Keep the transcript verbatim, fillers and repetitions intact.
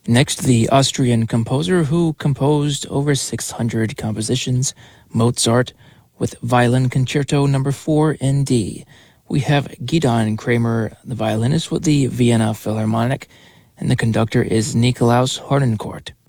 Next, the Austrian composer who composed over six hundred compositions, Mozart, with Violin Concerto number four in D. We have Gidon Kramer, the violinist with the Vienna Philharmonic, and the conductor is Nikolaus Harnoncourt.